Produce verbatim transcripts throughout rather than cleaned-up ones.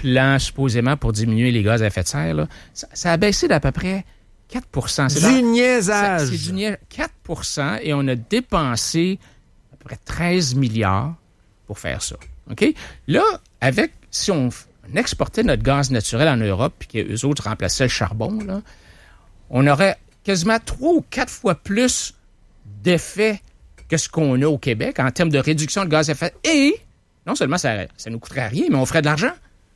plan supposément pour diminuer les gaz à effet de serre, là, ça, ça a baissé d'à peu près quatre pour cent. C'est du dans, niaisage! C'est, c'est du niaisage. quatre pour cent et on a dépensé à peu près treize milliards pour faire ça. OK? Là, avec, si on, on exportait notre gaz naturel en Europe puis qu'eux autres remplaçaient le charbon, là, on aurait quasiment trois ou quatre fois plus d'effet que ce qu'on a au Québec en termes de réduction de gaz à effet de serre. Et non seulement ça ne nous coûterait rien, mais on ferait de l'argent.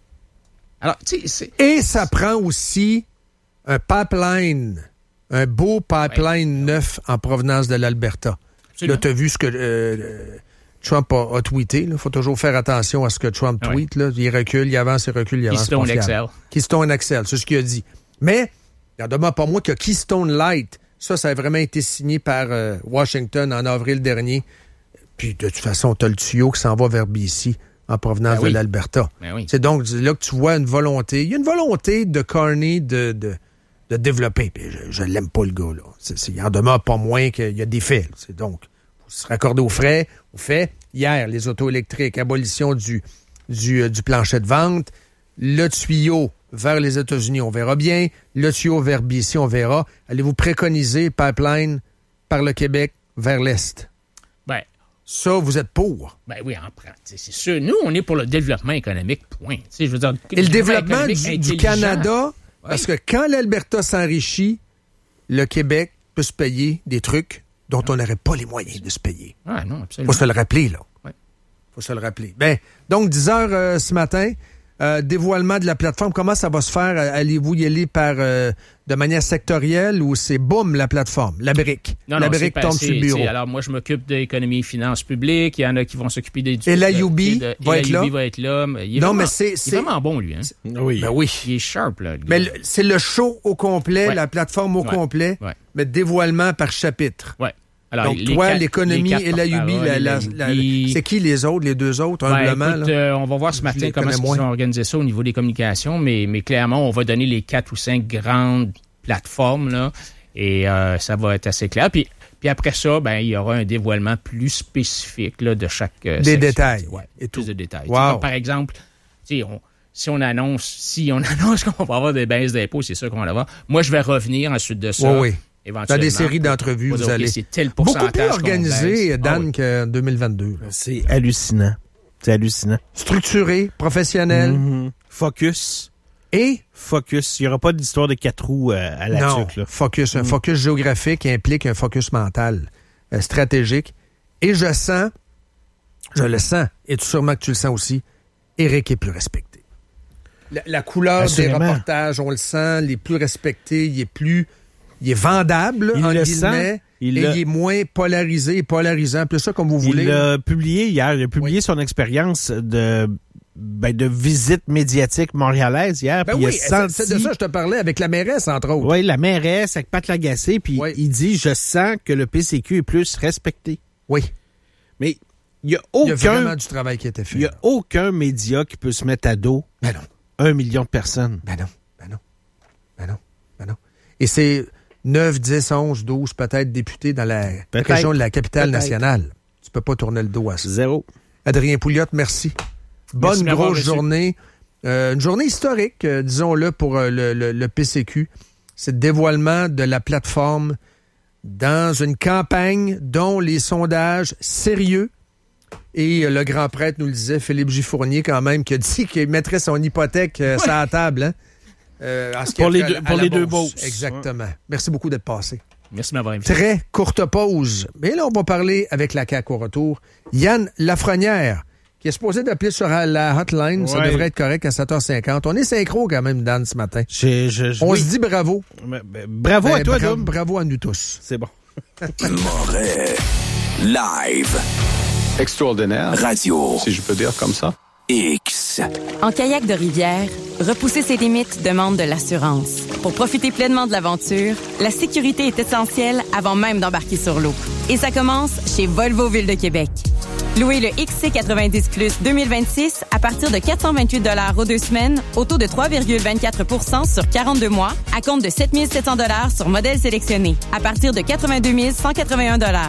Alors, tu sais, c'est... Et ça prend aussi un pipeline, un beau pipeline ouais. neuf en provenance de l'Alberta. Absolument. Là, tu as vu ce que euh, Trump a, a tweeté. Il faut toujours faire attention à ce que Trump ouais. tweet. Là. Il recule, il avance, il recule, il avance. Keystone X L. Keystone X L, c'est ce qu'il a dit. Mais, il n'en demeure pas moins que Keystone Light, ça, ça a vraiment été signé par euh, Washington en avril dernier. Puis, de toute façon, tu as le tuyau qui s'en va vers B C en provenance ben oui. de l'Alberta. Ben oui. C'est donc là que tu vois une volonté. Il y a une volonté de Carney de, de, de développer. Puis je ne l'aime pas, le gars. Là. C'est, c'est, il en demeure pas moins qu'il y a des faits. C'est donc, il faut se raccorder aux frais, aux faits. Hier, les autos électriques, abolition du, du, euh, du plancher de vente. Le tuyau vers les États-Unis, on verra bien. Le tuyau vers B C, on verra. Allez-vous préconiser pipeline par le Québec vers l'Est? Ben, ça, vous êtes pour. Ben oui, en prend. C'est sûr. Nous, on est pour le développement économique, point. T'sais, je veux dire, et le développement du, du Canada, oui. Parce que quand l'Alberta s'enrichit, le Québec peut se payer des trucs dont on n'aurait pas les moyens de se payer. Ah non, absolument. Faut se le rappeler, là. Oui. Faut se le rappeler. Ben, donc, dix heures euh, ce matin, euh, dévoilement de la plateforme. Comment ça va se faire? Allez-vous y aller par euh, de manière sectorielle ou c'est boum, la plateforme, la brique? Non, la non, brique pas, tombe sur le bureau. Alors, moi, je m'occupe d'économie et finances publiques. Il y en a qui vont s'occuper des... Et l'A U B de, va, être là? va être là. Il est non, vraiment, mais c'est... Il c'est... est vraiment bon, lui. Hein? Oui. Ben oui. Il est sharp, là. Mais le, c'est le show au complet, ouais. la plateforme au ouais. complet, ouais. mais dévoilement par chapitre. Oui. Alors, donc, les toi, quatre, l'économie et l'A U B, la, la, la, c'est qui les autres, les deux autres, humblement? Ben, écoute, euh, on va voir ce matin comment ils ont organisé ça au niveau des communications, mais, mais clairement, on va donner les quatre ou cinq grandes plateformes, là, et euh, ça va être assez clair. Puis, puis après ça, ben, il y aura un dévoilement plus spécifique là, de chaque euh, Des section. détails. Ouais, et plus tout. de détails. Wow. Comme, par exemple, on, si on annonce si on annonce qu'on va avoir des baisses d'impôts, c'est sûr qu'on va l'avoir. Moi, je vais revenir ensuite de ça. Oui, oui. Dans des séries d'entrevues, vous allez... C'est tel beaucoup plus organisé, Dan, ah oui. qu'en deux mille vingt-deux. Là. C'est hallucinant. C'est hallucinant. Structuré, professionnel. Mm-hmm. Focus. Et? Focus. Il n'y aura pas d'histoire de quatre roues euh, à la non, tuque. Là. Focus. Un mm. focus géographique implique un focus mental, euh, stratégique. Et je sens, je le sens, et tout sûrement que tu le sens aussi, Éric est plus respecté. La, la couleur Assurément. Des reportages, on le sent, il est plus respecté, il est plus... Il est vendable, il en le guillemets, sent. Il et le... il est moins polarisé et polarisant. Plus ça, comme vous voulez. Il a publié hier, il a publié oui. son expérience de, ben, de visite médiatique montréalaise hier. Ben puis oui, il a senti... c'est de ça que je te parlais, avec la mairesse, entre autres. Oui, la mairesse, avec Pat Lagacé, puis oui. il dit, je sens que le P C Q est plus respecté. Oui. Mais il y a aucun... Il y a vraiment du travail qui a été fait. Il n'y a aucun média qui peut se mettre à dos ben non. un million de personnes. Ben non, ben non, ben non, ben non. Et c'est... neuf, dix, onze, douze peut-être députés dans la peut-être. région de la capitale peut-être. nationale. Tu peux pas tourner le dos à ça. Zéro. Adrien Pouliot, merci. Bonne merci grosse journée. Euh, une journée historique, euh, disons-le, pour euh, le, le, le P C Q. C'est le dévoilement de la plateforme dans une campagne dont les sondages sérieux, et euh, le grand prêtre nous le disait, Philippe J. Fournier quand même, qui a dit qu'il mettrait son hypothèque euh, ouais. sur la table, hein? Euh, pour les, deux, à, à pour les deux bourses. Exactement. Ouais. Merci beaucoup d'être passé. Merci de m'avoir invité. Très courte pause. Mais là, on va parler avec la C A Q au retour. Yann Lafrenière, qui est supposé d'appeler sur la hotline. Ouais. Ça devrait être correct à sept heures cinquante. On est synchro quand même, Dan, ce matin. Je, je, je, on oui. se dit bravo. Mais, mais, bravo ben, à toi, bra- Dom. Bravo à nous tous. C'est bon. Moret. Live. Extraordinaire. Radio. Si je peux dire comme ça. X. En kayak de rivière, repousser ses limites demande de l'assurance. Pour profiter pleinement de l'aventure, la sécurité est essentielle avant même d'embarquer sur l'eau. Et ça commence chez Volvo Ville de Québec. Louez le X C quatre-vingt-dix plus deux mille vingt-six à partir de quatre cent vingt-huit dollars aux deux semaines, au taux de trois virgule vingt-quatre pour cent sur quarante-deux mois, à compte de sept mille sept cents dollars sur modèle sélectionné, à partir de quatre-vingt-deux mille cent quatre-vingt-un dollars.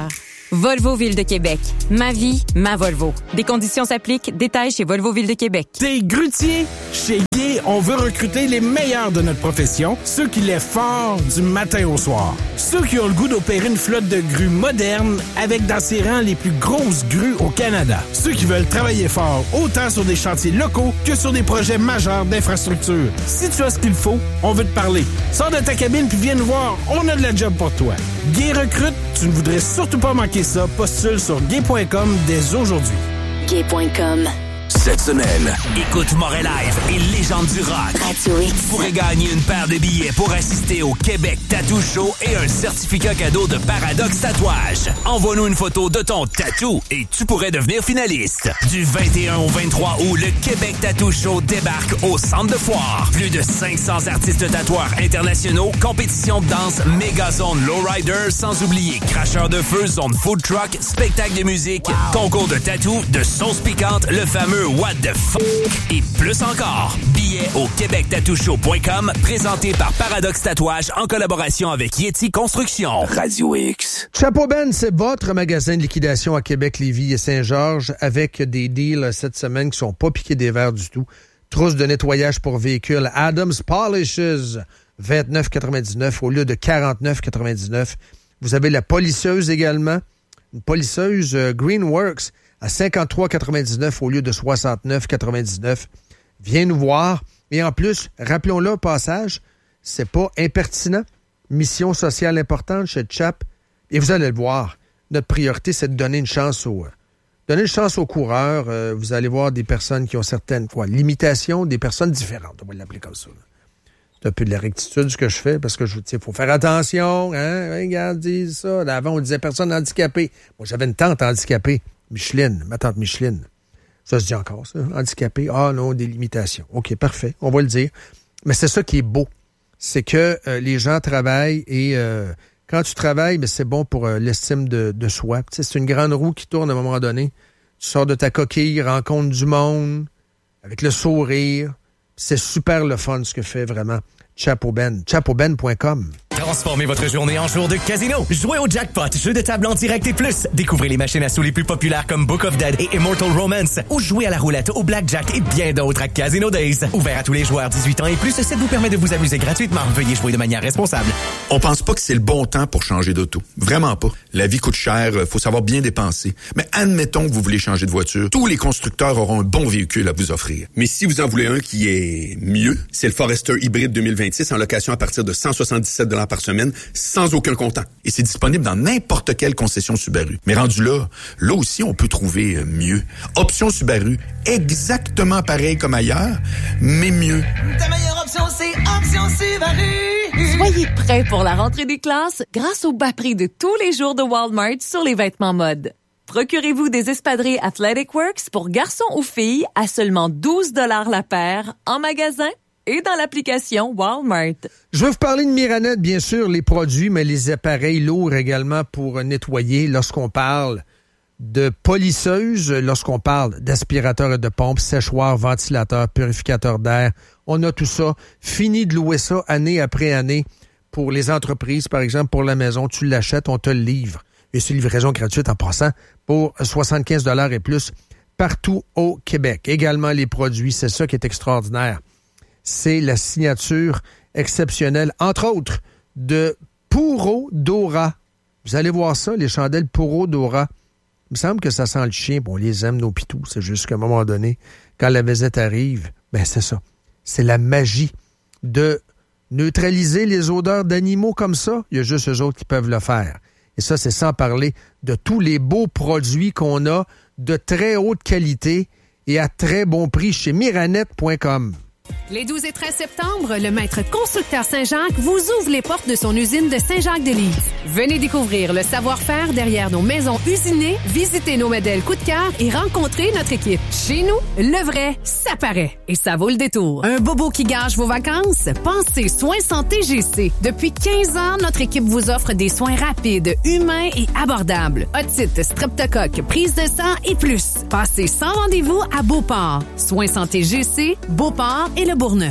Volvo Ville de Québec. Ma vie, ma Volvo. Des conditions s'appliquent. Détails chez Volvo Ville de Québec. T'es grutier? Chez Guy, on veut recruter les meilleurs de notre profession, ceux qui lèvent fort du matin au soir. Ceux qui ont le goût d'opérer une flotte de grues moderne avec dans ses rangs les plus grosses grues au Canada. Ceux qui veulent travailler fort autant sur des chantiers locaux que sur des projets majeurs d'infrastructure. Si tu as ce qu'il faut, on veut te parler. Sors de ta cabine puis viens nous voir, on a de la job pour toi. Guy recrute, tu ne voudrais surtout pas manquer ça. Postule sur gay point com dès aujourd'hui. gay point com. Cette semaine, écoute Moret Live et Légende du rock. Radio X. Vous pourrez gagner une paire de billets pour assister au Québec Tattoo Show et un certificat cadeau de Paradoxe Tatouage. Envoie-nous une photo de ton tatou et tu pourrais devenir finaliste. Du vingt et un au vingt-trois août, le Québec Tattoo Show débarque au Centre de Foire. Plus de cinq cents artistes tatoueurs internationaux, compétition de danse, méga zone lowrider, sans oublier cracheur de feu, zone food truck, spectacle de musique, wow. Concours de tatou, de sauce piquante, le fameux What the fuck et plus encore. Billets au québec tattoo show point com, présenté par Paradoxe Tatouage en collaboration avec Yeti Construction. Radio X. Chapeau Ben, c'est votre magasin de liquidation à Québec, Lévis et Saint-Georges avec des deals cette semaine qui sont pas piqués des verres du tout. Trousse de nettoyage pour véhicules Adams Polishes, vingt-neuf quatre-vingt-dix-neuf au lieu de quarante-neuf quatre-vingt-dix-neuf. Vous avez la polisseuse également, une polisseuse euh, Greenworks à cinquante-trois quatre-vingt-dix-neuf au lieu de soixante-neuf quatre-vingt-dix-neuf. Viens nous voir. Et en plus, rappelons-le au passage, c'est pas impertinent. Mission sociale importante chez Chap. Et vous allez le voir, notre priorité, c'est de donner une chance aux, donner une chance aux coureurs. Euh, vous allez voir des personnes qui ont certaines quoi, limitations, des personnes différentes. On va l'appeler comme ça. Là. C'est un peu de la rectitude ce que je fais, parce que je il faut faire attention. Hein? Regarde, dis ça. Avant, on disait personne handicapée. Moi, j'avais une tante handicapée. Micheline, ma tante Micheline. Ça se dit encore, ça. Handicapé. Ah non, des limitations. OK, parfait. On va le dire. Mais c'est ça qui est beau. C'est que euh, les gens travaillent et euh, quand tu travailles, ben, c'est bon pour euh, l'estime de, de soi. Tu sais, c'est une grande roue qui tourne à un moment donné. Tu sors de ta coquille, rencontres du monde, avec le sourire. C'est super le fun ce que fait vraiment Chapeau Ben. chapeau ben point com. Transformez votre journée en jour de casino. Jouez au jackpot, jeu de table en direct et plus. Découvrez les machines à sous les plus populaires comme Book of Dead et Immortal Romance. Ou jouez à la roulette, au blackjack et bien d'autres à Casino Days. Ouvert à tous les joueurs dix-huit ans et plus, ça vous permet de vous amuser gratuitement. Veuillez jouer de manière responsable. On pense pas que c'est le bon temps pour changer d'auto. Vraiment pas. La vie coûte cher, faut savoir bien dépenser. Mais admettons que vous voulez changer de voiture. Tous les constructeurs auront un bon véhicule à vous offrir. Mais si vous en voulez un qui est mieux, c'est le Forester Hybrid deux mille vingt-six en location à partir de cent soixante-dix-sept dollars par semaine, sans aucun comptant. Et c'est disponible dans n'importe quelle concession Subaru. Mais rendu là, là aussi, on peut trouver mieux. Option Subaru, exactement pareil comme ailleurs, mais mieux. Ta meilleure option, c'est Option Subaru! Soyez prêts pour la rentrée des classes grâce au bas prix de tous les jours de Walmart sur les vêtements mode. Procurez-vous des espadrilles Athletic Works pour garçons ou filles à seulement douze dollars la paire en magasin et dans l'application Walmart. Je veux vous parler de Miranette, bien sûr, les produits, mais les appareils lourds également pour nettoyer lorsqu'on parle de polisseuse, lorsqu'on parle d'aspirateur et de pompe, séchoir, ventilateur, purificateur d'air. On a tout ça. Fini de louer ça année après année pour les entreprises, par exemple, pour la maison. Tu l'achètes, on te le livre. Et c'est livraison gratuite en passant pour soixante-quinze dollars et plus partout au Québec. Également les produits, c'est ça qui est extraordinaire. C'est la signature exceptionnelle, entre autres, de Puro Dora. Vous allez voir ça, les chandelles Puro Dora. Il me semble que ça sent le chien. Bon, on les aime, nos pitous. C'est juste qu'à un moment donné, quand la visite arrive, ben c'est ça. C'est la magie de neutraliser les odeurs d'animaux comme ça. Il y a juste eux autres qui peuvent le faire. Et ça, c'est sans parler de tous les beaux produits qu'on a de très haute qualité et à très bon prix chez Miranette point com. Les douze et treize septembre, le maître constructeur Saint-Jacques vous ouvre les portes de son usine de Saint-Jacques-de-Lys. Venez découvrir le savoir-faire derrière nos maisons usinées, visiter nos modèles coup de cœur et rencontrer notre équipe. Chez nous, le vrai, ça paraît. Et ça vaut le détour. Un bobo qui gâche vos vacances? Pensez Soins Santé G C. Depuis quinze ans, notre équipe vous offre des soins rapides, humains et abordables. Otite, streptocoque, prise de sang et plus. Passez sans rendez-vous à Beauport. Soins Santé G C, Beauport et le Bourgneuf.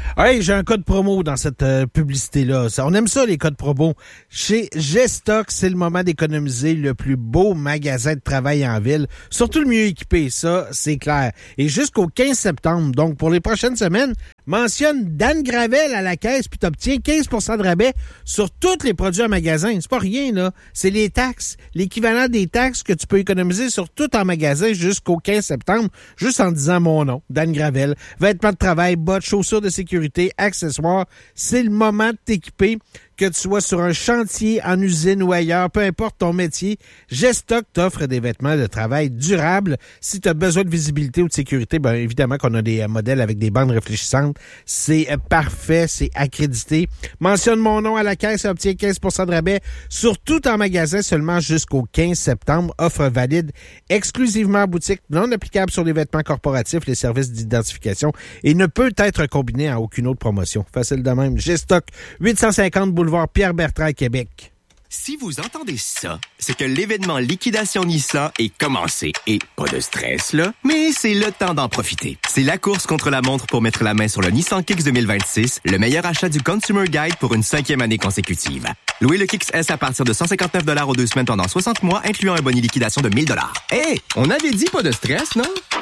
Hey, j'ai un code promo dans cette euh, publicité-là. Ça, on aime ça, les codes promo. Chez G-Stock, c'est le moment d'économiser le plus beau magasin de travail en ville. Surtout le mieux équipé, ça, c'est clair. Et jusqu'au quinze septembre, donc pour les prochaines semaines, mentionne Dan Gravel à la caisse puis t'obtiens quinze pour cent de rabais sur tous les produits en magasin. C'est pas rien, là. C'est les taxes. L'équivalent des taxes que tu peux économiser sur tout en magasin jusqu'au quinze septembre, juste en disant mon nom, Dan Gravel. Vêtements de travail, bottes, chaussures de sécurité, accessoires. C'est le moment de t'équiper. Que tu sois sur un chantier, en usine ou ailleurs, peu importe ton métier, G-Stock t'offre des vêtements de travail durables. Si tu as besoin de visibilité ou de sécurité, bien évidemment qu'on a des euh, modèles avec des bandes réfléchissantes. C'est euh, parfait, c'est accrédité. Mentionne mon nom à la caisse et obtiens quinze pour cent de rabais sur tout en magasin seulement jusqu'au quinze septembre. Offre valide exclusivement en boutique, non applicable sur les vêtements corporatifs, les services d'identification et ne peut être combiné à aucune autre promotion. Facile de même. G-Stock, huit cent cinquante boulevard Pierre-Bertrand, Québec. Si vous entendez ça, c'est que l'événement Liquidation Nissan est commencé. Et pas de stress, là, mais c'est le temps d'en profiter. C'est la course contre la montre pour mettre la main sur le Nissan Kicks deux mille vingt-six, le meilleur achat du Consumer Guide pour une cinquième année consécutive. Louez le Kicks S à partir de cent cinquante-neuf dollars aux deux semaines pendant soixante mois, incluant un bonus liquidation de mille dollars. Hé, on avait dit pas de stress, non?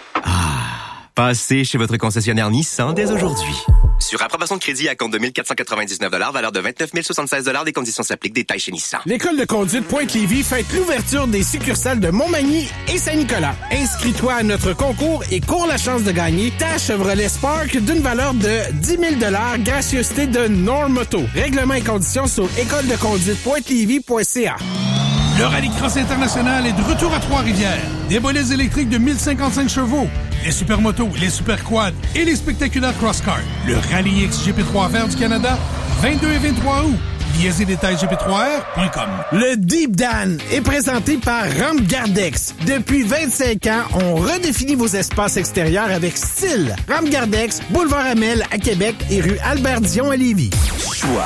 Ah, passez chez votre concessionnaire Nissan dès aujourd'hui. Sur approbation de crédit à compte de mille quatre cent quatre-vingt-dix-neuf dollars, valeur de vingt-neuf mille soixante-seize dollars, des conditions s'appliquent, détails chez Nissan. L'École de conduite Pointe-Lévis fête l'ouverture des succursales de Montmagny et Saint-Nicolas. Inscris-toi à notre concours et cours la chance de gagner ta Chevrolet Spark d'une valeur de dix mille dollars, gracieuseté de Normoto. Règlements et conditions sur école de conduite pointe lévis point c a. Le Rallycross International est de retour à Trois-Rivières. Des bolets électriques de mille cinquante-cinq chevaux, les supermotos, les superquads et les spectaculaires crosscars. Le Rallye X G P trois R du Canada, vingt-deux et vingt-trois août. Billets et détails G P trois R point com. Le Deep Dan est présenté par Ramgardex. Depuis vingt-cinq ans, on redéfinit vos espaces extérieurs avec style. Ramgardex, boulevard Amel à Québec et rue Albert-Dion à Lévis. Choix